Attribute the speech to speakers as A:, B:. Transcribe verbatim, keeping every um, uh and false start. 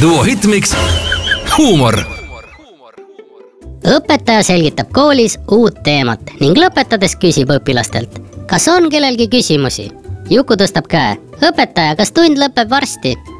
A: duo Hitmix huumor.
B: Õpetaja selgitab koolis uut teemat ning lõpetades küsib õpilastelt, kas on kellelgi küsimusi. Juku tõstab käe. Õpetaja, kas tund lõpeb varsti?